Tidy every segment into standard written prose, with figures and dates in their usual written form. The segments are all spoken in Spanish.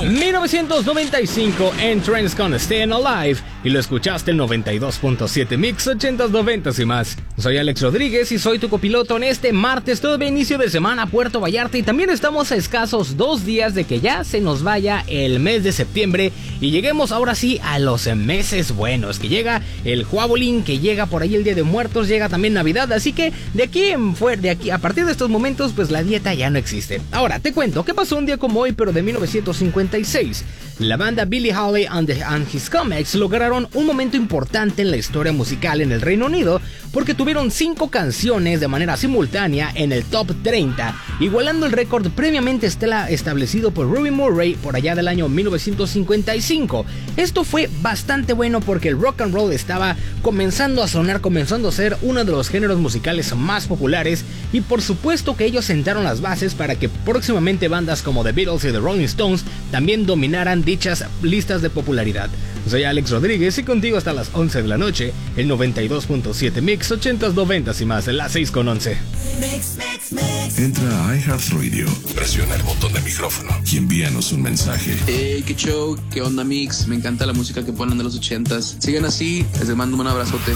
1995 en Trends con Stayin' Alive y lo escuchaste en 92.7 Mix 80s, 90s y más. Soy Alex Rodríguez y soy tu copiloto en este martes, todo de inicio de semana a Puerto Vallarta, y también estamos a escasos 2 días de que ya se nos vaya el mes de septiembre y lleguemos ahora sí a los meses buenos, que llega el Juabolín, que llega por ahí el Día de Muertos, llega también Navidad, así que de aquí a partir de estos momentos pues la dieta ya no existe. Ahora te cuento qué pasó un día como hoy pero de 1956. La banda Billie Holiday and His Comets lograron un momento importante en la historia musical en el Reino Unido porque tuvieron 5 canciones de manera simultánea en el Top 30, igualando el récord previamente establecido por Ruby Murray por allá del año 1955. Esto fue bastante bueno porque el rock and roll estaba comenzando a sonar, comenzando a ser uno de los géneros musicales más populares, y por supuesto que ellos sentaron las bases para que próximamente bandas como The Beatles y The Rolling Stones también dominaran dichas listas de popularidad. Soy Alex Rodríguez y contigo hasta las 11 de la noche, el 92.7 Mix 80s, 90s y más, en las 6:11. Entra a iHeartRadio, presiona el botón de micrófono y envíanos un mensaje. Hey, qué show, qué onda Mix, me encanta la música que ponen de los 80s. Sigan así, les mando un abrazote.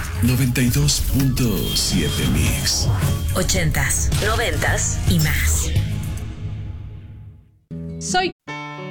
92.7 Mix 80s, 90s y más. Soy